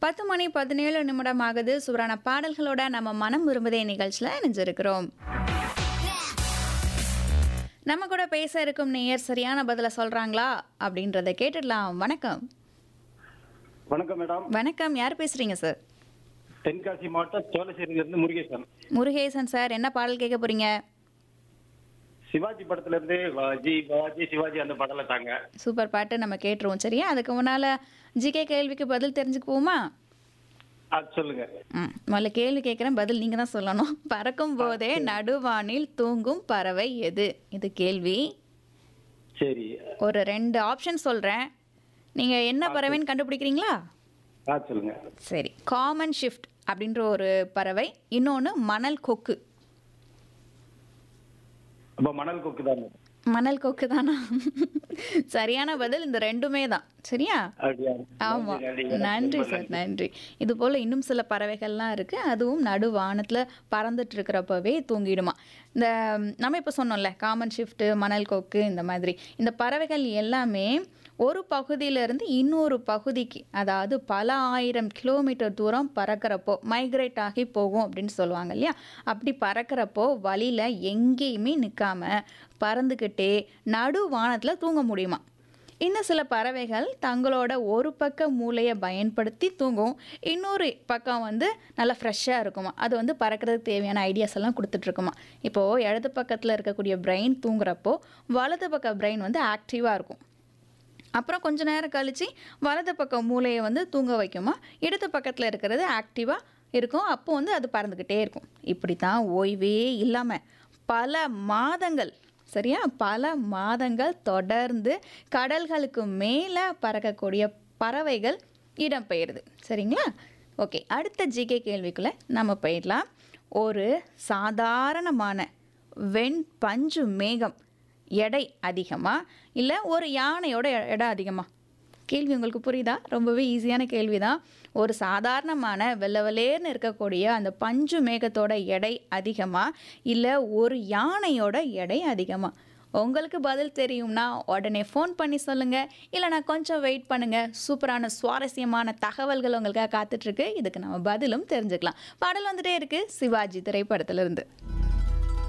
10 மணி 17 நிமிடம் ஆகுது. சூப்பரான பாடல்களோட நம்ம மனம் விரும்புதே நிகழ்ச்சியில இணைஞ்சிருக்கிறோம். நம்ம கூட பேச இருக்கும் நேயர் சரியான பதில சொல்றாங்களா அப்படின்றத கேட்டுடலாம். வணக்கம். வணக்கம் மேடம். வணக்கம். யார் பேசுறீங்க சார்? தென்காசி மாவட்டம் சோழசேரியிலிருந்து முருகேசன். முருகேசன் சார், என்ன பாடல் கேட்க போறீங்க? சிவாஜி படத்துல இருந்து வாஜி வாஜி சிவாஜி அந்த பாடல தாங்க. சூப்பர் பாட்டு நம்ம கேட்டுருவோம். சரியா, அதுக்கு முன்னால ஜிகே கேள்விக்கு பதில் தெரிஞ்சுக்குவோமா? சொல்லுங்க. முதல்ல கேள்வி கேட்குறேன், பதில் நீங்க தான் சொல்லணும். பறக்கும் போதே நடுவானில் தூங்கும் பறவை எது? இது கேள்வி. சரி. ஒரு 2 ஆப்ஷன் சொல்றேன், நீங்க என்ன பறவைன்னு கண்டுபிடிக்கிறீங்களா? சொல்லுங்க. சரி, காமன் ஷிஃப்ட் அப்படின்ற ஒரு பறவை, இன்னொன்று மணல் கொக்கு. அப்ப மணல் கொக்கு தான். மணல் கொக்கு தானா? சரியான பதில் இந்த 2மே தான். சரியா? ஆமா, நன்றி சார், நன்றி. இது போல இன்னும் சில பறவைகள்லாம் இருக்கு, அதுவும் நடுவானத்துல பறந்துட்டு இருக்கிறப்பவே தூங்கிடுமா. இந்த நம்ம இப்போ சொன்னோம்ல, காமன் ஷிஃப்ட், மணல் கொக்கு, இந்த மாதிரி இந்த பறவைகள் எல்லாமே ஒரு பகுதியிலிருந்து இன்னொரு பகுதிக்கு, அதாவது பல 1000 கிலோமீட்டர் தூரம் பறக்கிறப்போ மைக்ரேட் ஆகி போகும் அப்படின்னு சொல்லுவாங்க இல்லையா? அப்படி பறக்கிறப்போ வழியில் எங்கேயுமே நிற்காம பறந்துக்கிட்டே நடுவானத்தில் தூங்க முடியுமா. இன்னும் சில பறவைகள் தங்களோட ஒரு பக்க மூளையை பயன்படுத்தி தூங்கும், இன்னொரு பக்கம் வந்து நல்லா ஃப்ரெஷ்ஷாக இருக்குமா. அது வந்து பறக்கிறதுக்கு தேவையான ஐடியாஸ் எல்லாம் கொடுத்துட்ருக்குமா. இப்போது இடது பக்கத்தில் இருக்கக்கூடிய பிரெயின் தூங்குறப்போ வலது பக்க பிரெயின் வந்து ஆக்டிவாக இருக்கும். அப்புறம் கொஞ்ச நேரம் கழித்து வலது பக்கம் மூளையை வந்து தூங்க வைக்குமா, இடது பக்கத்தில் இருக்கிறது ஆக்டிவாக இருக்கும். அப்போ வந்து அது பறந்துக்கிட்டே இருக்கும். இப்படி தான் ஓய்வே இல்லாமல் பல மாதங்கள், சரியா, பல மாதங்கள் தொடர்ந்து கடல்களுக்கு மேலே பறக்கக்கூடிய பறவைகள் இடம்பெயருது. சரிங்களா? ஓகே, அடுத்த ஜிகே கேள்விக்குள்ளே நம்ம போயிடலாம். ஒரு சாதாரணமான பஞ்சு மேகம் எடை அதிகமா இல்லை ஒரு யானையோட எடை அதிகமா? கேள்வி உங்களுக்கு புரியுதா? ரொம்பவே ஈஸியான கேள்வி தான். ஒரு சாதாரணமான வெள்ளவெளேர்னு இருக்கக்கூடிய அந்த பஞ்சு மேகத்தோட எடை அதிகமா இல்லை ஒரு யானையோட எடை அதிகமா? உங்களுக்கு பதில் தெரியும்னா உடனே ஃபோன் பண்ணி சொல்லுங்கள், இல்லைனா கொஞ்சம் வெயிட் பண்ணுங்கள். சூப்பரான சுவாரஸ்யமான தகவல்கள் உங்களுக்காக காத்துட்ருக்கு. இதுக்கு நம்ம பதிலும் தெரிஞ்சுக்கலாம். பாடல் வந்துட்டே இருக்குது சிவாஜி திரைப்படத்திலிருந்து.